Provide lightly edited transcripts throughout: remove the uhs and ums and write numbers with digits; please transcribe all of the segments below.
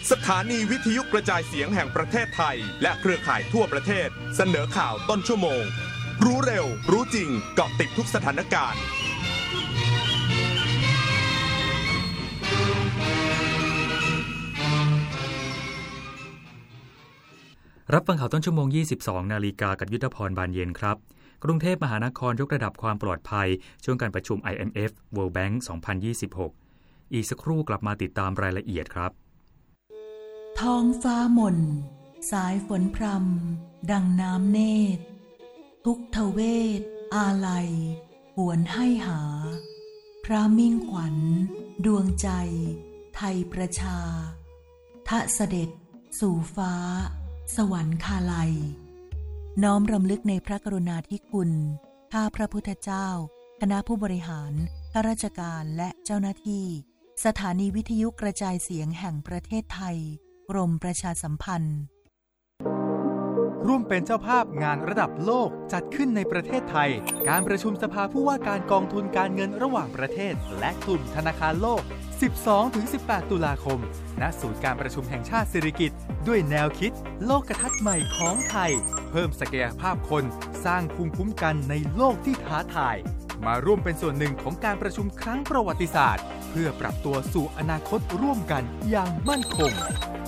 สถานีวิทยุกระจายเสียงแห่งประเทศไทยและเครือข่ายทั่วประเทศเสนอข่าวต้นชั่วโมงรู้เร็วรู้จริงเกาะติดทุกสถานการณ์รับฟังข่าวต้นชั่วโมง 22:00 น.กับยุทธพรบานเย็นครับกรุงเทพมหานครยกระดับความปลอดภัยช่วงการประชุม IMF World Bank 2026 อีกสักครู่กลับมาติดตามรายละเอียดครับท้องฟ้าหม่นสายฝนพรำดังน้ำเนตรทุกทเวทอาลัยหวนให้หาพระมิ่งขวัญดวงใจไทยประชาทะเสด็จสู่ฟ้าสวรรคาลัยน้อมรำลึกในพระกรุณาธิคุณข้าพระพุทธเจ้าคณะผู้บริหารข้าราชการและเจ้าหน้าที่สถานีวิทยุกระจายเสียงแห่งประเทศไทยกรมประชาสัมพันธ์ร่วมเป็นเจ้าภาพงานระดับโลกจัดขึ้นในประเทศไทยการประชุมสภาผู้ว่าการกองทุนการเงินระหว่างประเทศและกลุ่มธนาคารโลก 12-18 ตุลาคมณศูนย์การประชุมแห่งชาติสิริกิติ์ด้วยแนวคิดโลกทัศน์ใหม่ของไทยเพิ่มศักยภาพคนสร้างภูมิคุ้มกันในโลกที่ท้าทายมาร่วมเป็นส่วนหนึ่งของการประชุมครั้งประวัติศาสตร์เพื่อปรับตัวสู่อนาคตร่วมกันอย่างมั่นคง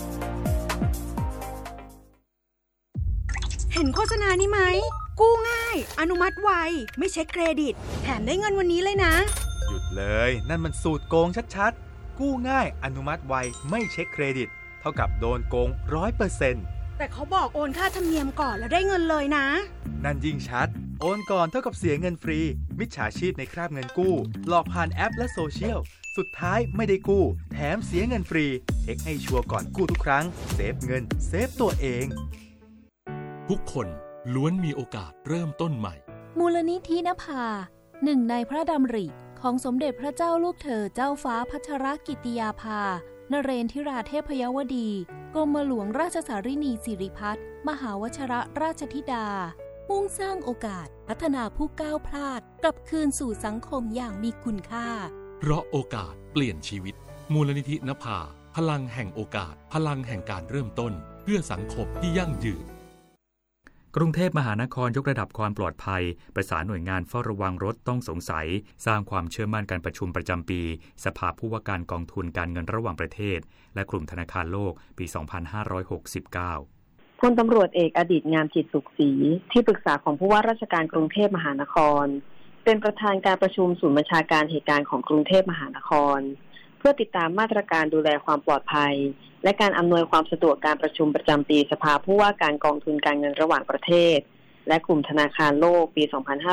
เห็นโฆษณานี้ไหมกู้ง่ายอนุมัติไวไม่เช็คเครดิตแถมได้เงินวันนี้เลยนะหยุดเลยนั่นมันสูตรโกงชัดๆกู้ง่ายอนุมัติไวไม่เช็คเครดิตเท่ากับโดนโกง 100% แต่เขาบอกโอนค่าธรรมเนียมก่อนแล้วได้เงินเลยนะนั่นยิ่งชัดโอนก่อนเท่ากับเสียเงินฟรีมิจฉาชีพในคราบเงินกู้หลอกผ่านแอปและโซเชียลสุดท้ายไม่ได้กู้แถมเสียเงินฟรีเช็คให้ชัวร์ก่อนกู้ทุกครั้งเซฟเงินเซฟตัวเองทุกคนล้วนมีโอกาสเริ่มต้นใหม่มูลนิธินภาหนึ่งในพระดำริของสมเด็จพระเจ้าลูกเธอเจ้าฟ้าพัชรกิติยาภานเรนทิราเทพยวดีกรมหลวงราชสารินีสิริพัฒน์มหาวชิรราชธิดามุ่งสร้างโอกาสพัฒนาผู้ก้าวพลาดกลับคืนสู่สังคมอย่างมีคุณค่าเพราะโอกาสเปลี่ยนชีวิตมูลนิธินภาพลังแห่งโอกาสพลังแห่งการเริ่มต้นเพื่อสังคมที่ยั่งยืนกรุงเทพมหานครยกระดับความปลอดภัยประสานหน่วยงานเฝ้าระวังรถต้องสงสัยสร้างความเชื่อมั่นการประชุมประจำปีสภาผู้ว่าการกองทุนการเงินระหว่างประเทศและกลุ่มธนาคารโลกปี 2569 พลตำรวจเอกอดิษฐ์งามจิตสุขศรีที่ปรึกษาของผู้ว่าราชการกรุงเทพมหานครเป็นประธานการประชุมศูนย์บัญชาการเหตุการณ์ของกรุงเทพมหานครเพื่อติดตามมาตรการดูแลความปลอดภัยและการอำนวยความสะดวกการประชุมประจำปีสภาผู้ว่าการกองทุนการเงินระหว่างประเทศและกลุ่มธนาคารโลกปี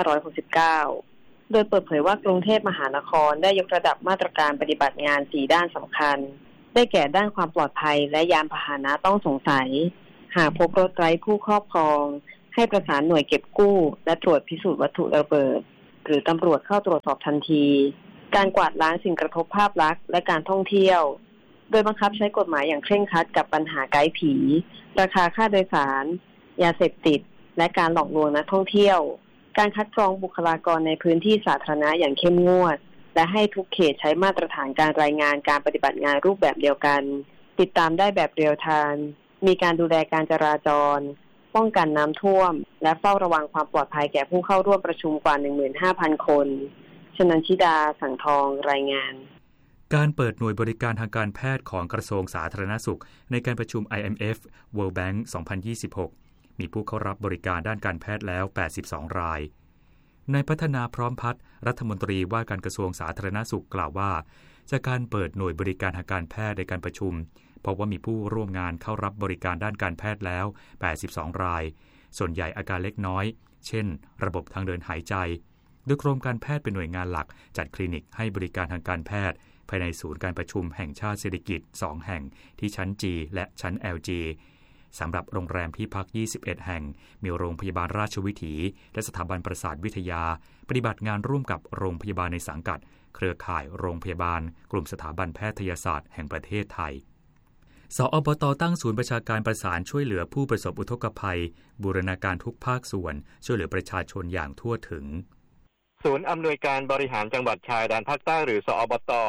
2569 โดยเปิดเผยว่ากรุงเทพมหานครได้ยกระดับมาตรการปฏิบัติงาน 4 ด้านสำคัญได้แก่ด้านความปลอดภัยและยานพาหนะต้องสงสัยหากพบรถไร้ผู้ครอบครองให้ประสานหน่วยเก็บกู้และตรวจพิสูจน์วัตถุระเบิดหรือตำรวจเข้าตรวจสอบทันทีการกวาดล้างสิ่งกระทบภาพลักษณ์และการท่องเที่ยวโดยบังคับใช้กฎหมายอย่างเคร่งครัดกับปัญหาไกด์ผีราคาค่าโดยสารยาเสพติดและการหลอกลวงนักท่องเที่ยวการคัดกรองบุคลากรในพื้นที่สาธารณะอย่างเข้มงวดและให้ทุกเขตใช้มาตรฐานการรายงานการปฏิบัติงานรูปแบบเดียวกันติดตามได้แบบเรียลไทม์มีการดูแลการจราจรป้องกันน้ำท่วมและเฝ้าระวังความปลอดภัยแก่ผู้เข้าร่วมประชุมกว่า 15,000 คนชนันชิดาสังทองรายงานการเปิดหน่วยบริการทางการแพทย์ของกระทรวงสาธารณสุขในการประชุม IMF World Bank 2026 มีผู้เข้ารับบริการด้านการแพทย์แล้ว 82 รายนายพัฒนาพร้อมพัฒน์รัฐมนตรีว่าการกระทรวงสาธารณสุขกล่าวว่าจากการเปิดหน่วยบริการทางการแพทย์ในการประชุมพบว่ามีผู้ร่วมงานเข้ารับบริการด้านการแพทย์แล้ว 82 รายส่วนใหญ่อาการเล็กน้อยเช่นระบบทางเดินหายใจโดยกรมการแพทย์เป็นหน่วยงานหลักจัดคลินิกให้บริการทางการแพทย์ภายในศูนย์การประชุมแห่งชาติสิริกิติ์2 แห่งที่ชั้น G และชั้น LG สำหรับโรงแรมที่พัก 21 แห่งมีโรงพยาบาลราชวิถีและสถาบันประสาทวิทยาปฏิบัติงานร่วมกับโรงพยาบาลในสังกัดเครือข่ายโรงพยาบาลกลุ่มสถาบันแพทยศาสตร์แห่งประเทศไทยสอบต.ตั้งศูนย์ประชาการประสานช่วยเหลือผู้ประสบอุทกภัยบูรณาการทุกภาคส่วนช่วยเหลือประชาชนอย่างทั่วถึงศูนย์อำนวยการบริหารจังหวัดชายแดนภาคใต้หรือสอบต.จ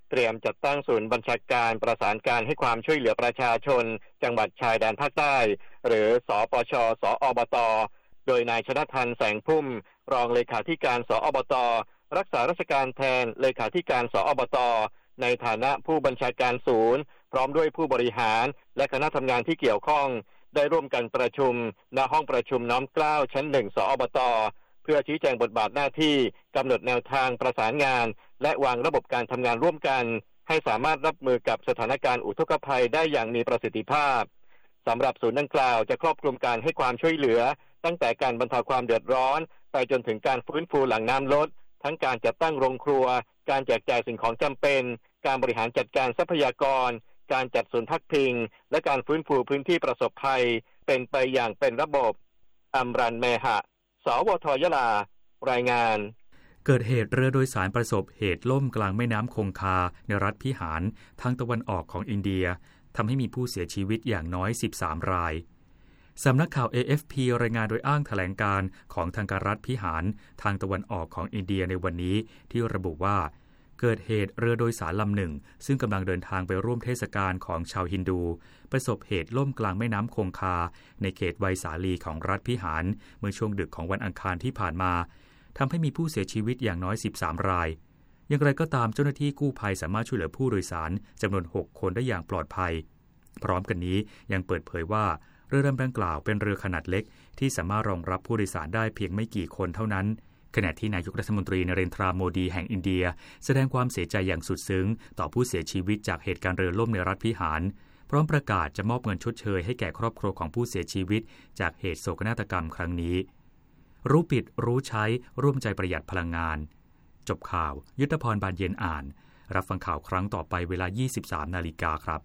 เตรียมจัดตั้งศูนย์บัญชาการประสานการให้ความช่วยเหลือประชาชนจังหวัดชายแดนภาคใต้หรือสปช.สอบต.โดยนายชนทันแสงพุ่มรองเลขาธิการสอบต.รักษาราชการแทนเลขาธิการสอบต.ในฐานะผู้บัญชาการศูนย์พร้อมด้วยผู้บริหารและคณะทำงานที่เกี่ยวข้องได้ร่วมกันประชุมณห้องประชุมน้อมเกล้าชั้น1สอบต.เพื่อชี้แจงบทบาทหน้าที่กำหนดแนวทางประสานงานและวางระบบการทำงานร่วมกันให้สามารถรับมือกับสถานการณ์อุทกภัยได้อย่างมีประสิทธิภาพสำหรับศูนย์ดังกล่าวจะครอบคลุมการให้ความช่วยเหลือตั้งแต่การบรรเทาความเดือดร้อนไปจนถึงการฟื้นฟูหลังน้ำลดทั้งการจัดตั้งโรงครัวการแจกจ่ายสิ่งของจำเป็นการบริหารจัดการทรัพยากรการจัดศูนย์พักพิงและการฟื้นฟูพื้นที่ประสบภัยเป็นไปอย่างเป็นระบบอัมรันเมหะสวทยะลารายงานเกิดเหตุเรือโดยสารประสบเหตุล่มกลางแม่น้ำคงคาในรัฐพิหารทางตะวันออกของอินเดียทำให้มีผู้เสียชีวิตอย่างน้อย13รายสำนักข่าว AFP รายงานโดยอ้างแถลงการของทางการรัฐพิหารทางตะวันออกของอินเดียในวันนี้ที่ระบุว่าเกิดเหตุเรือโดยสารลำหนึ่งซึ่งกำลังเดินทางไปร่วมเทศกาลของชาวฮินดูประสบเหตุล่มกลางแม่น้ำคงคาในเขตไวสาลีของรัฐพิหารเมื่อช่วงดึกของวันอังคารที่ผ่านมาทำให้มีผู้เสียชีวิตอย่างน้อย13รายอย่างไรก็ตามเจ้าหน้าที่กู้ภัยสามารถช่วยเหลือผู้โดยสารจำนวน6คนได้อย่างปลอดภัยพร้อมกันนี้ยังเปิดเผยว่าเรือลำดังกล่าวเป็นเรือขนาดเล็กที่สามารถรองรับผู้โดยสารได้เพียงไม่กี่คนเท่านั้นขณะที่นายกรัฐมนตรีนเรนทราโมดีแห่งอินเดียแสดงความเสียใจอย่างสุดซึ้งต่อผู้เสียชีวิตจากเหตุการณ์เรือล่มในรัฐพิหารพร้อมประกาศจะมอบเงินชดเชยให้แก่ครอบครัวของผู้เสียชีวิตจากเหตุโศกนาฏกรรมครั้งนี้รู้ปิดรู้ใช้ร่วมใจประหยัดพลังงานจบข่าวยุทธพรบานเย็นอ่านรับฟังข่าวครั้งต่อไปเวลา 23:00 น.ครับ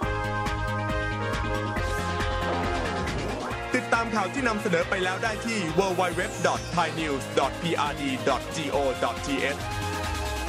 ติดตามข่าวที่นำเสนอไปแล้วได้ที่ www.thainews.prd.go.th